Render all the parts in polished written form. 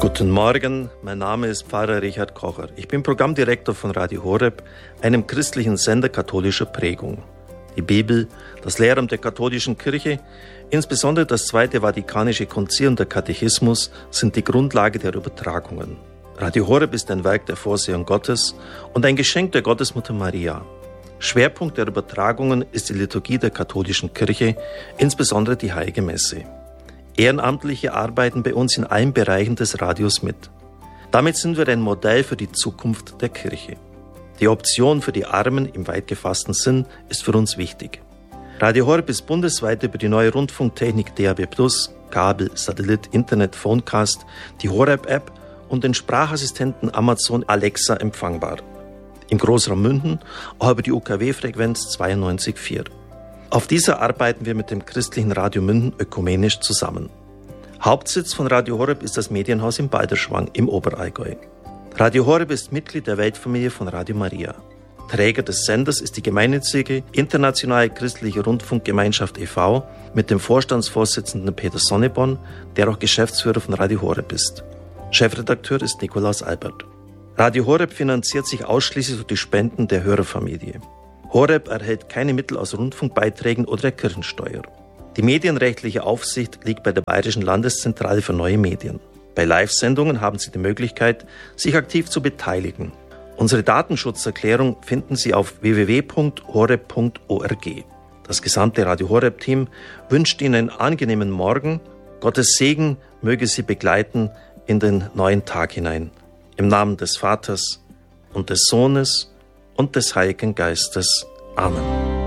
Guten Morgen, mein Name ist Pfarrer Richard Kocher. Ich bin Programmdirektor von Radio Horeb, einem christlichen Sender katholischer Prägung. Die Bibel, das Lehramt der katholischen Kirche, insbesondere das Zweite Vatikanische Konzil und der Katechismus sind die Grundlage der Übertragungen. Radio Horeb ist ein Werk der Vorsehung Gottes und ein Geschenk der Gottesmutter Maria. Schwerpunkt der Übertragungen ist die Liturgie der katholischen Kirche, insbesondere die Heilige Messe. Ehrenamtliche arbeiten bei uns in allen Bereichen des Radios mit. Damit sind wir ein Modell für die Zukunft der Kirche. Die Option für die Armen im weit gefassten Sinn ist für uns wichtig. Radio Horeb ist bundesweit über die neue Rundfunktechnik DAB+, Kabel, Satellit, Internet, Phonecast, die Horeb-App und den Sprachassistenten Amazon Alexa empfangbar. Im Großraum München auch über die UKW-Frequenz 92,4. Auf dieser arbeiten wir mit dem christlichen Radio München ökumenisch zusammen. Hauptsitz von Radio Horeb ist das Medienhaus in Balderschwang im Oberallgäu. Radio Horeb ist Mitglied der Weltfamilie von Radio Maria. Träger des Senders ist die gemeinnützige Internationale Christliche Rundfunkgemeinschaft e.V. mit dem Vorstandsvorsitzenden Peter Sonneborn, der auch Geschäftsführer von Radio Horeb ist. Chefredakteur ist Nikolaus Albert. Radio Horeb finanziert sich ausschließlich durch die Spenden der Hörerfamilie. Horeb erhält keine Mittel aus Rundfunkbeiträgen oder der Kirchensteuer. Die medienrechtliche Aufsicht liegt bei der Bayerischen Landeszentrale für neue Medien. Bei Live-Sendungen haben Sie die Möglichkeit, sich aktiv zu beteiligen. Unsere Datenschutzerklärung finden Sie auf www.horeb.org. Das gesamte Radio Horeb-Team wünscht Ihnen einen angenehmen Morgen. Gottes Segen möge Sie begleiten in den neuen Tag hinein. Im Namen des Vaters und des Sohnes und des Heiligen Geistes. Amen.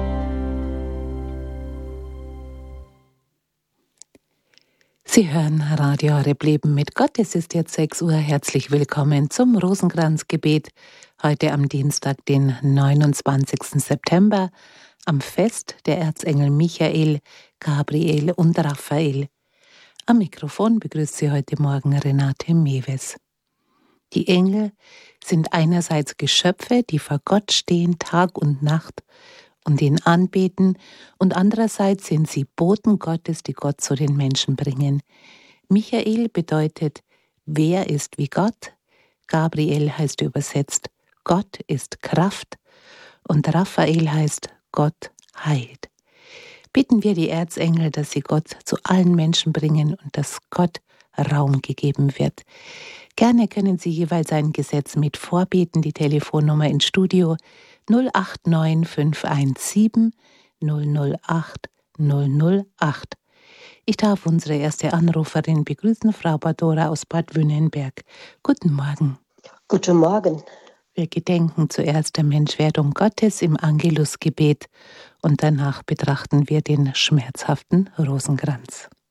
Sie hören Radio Horeb Leben mit Gott. Es ist jetzt 6 Uhr. Herzlich willkommen zum Rosenkranzgebet. Heute am Dienstag, den 29. September, am Fest der Erzengel Michael, Gabriel und Raphael. Am Mikrofon begrüßt Sie heute Morgen Renate Mewes. Die Engel sind einerseits Geschöpfe, die vor Gott stehen Tag und Nacht und ihn anbeten, und andererseits sind sie Boten Gottes, die Gott zu den Menschen bringen. Michael bedeutet, wer ist wie Gott? Gabriel heißt übersetzt, Gott ist Kraft, und Raphael heißt, Gott heilt. Bitten wir die Erzengel, dass sie Gott zu allen Menschen bringen und dass Gott Raum gegeben wird. Gerne können Sie jeweils ein Gesetz mit vorbeten. Die Telefonnummer ins Studio 089 517 008 008. Ich darf unsere erste Anruferin begrüßen, Frau Badora aus Bad Wünnenberg. Guten Morgen. Guten Morgen. Wir gedenken zuerst der Menschwerdung Gottes im Angelusgebet und danach betrachten wir den schmerzhaften Rosenkranz.